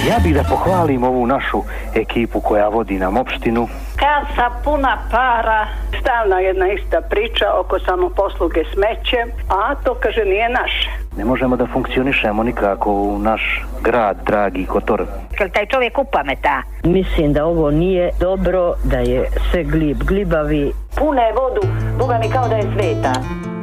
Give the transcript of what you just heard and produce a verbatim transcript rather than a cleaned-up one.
Ja bih da pohvalim ovu našu ekipu koja vodi nam opštinu. Kasa puna para, stalna jedna ista priča oko samoposluge smećem, a to kaže nije naše. Ne možemo da funkcionišemo nikako u naš grad, dragi Kotor. Jel taj čovjek upameta? Mislim da ovo nije dobro, da je sve glib glibavi. Pune vodu, Boga mi kao da je sveta.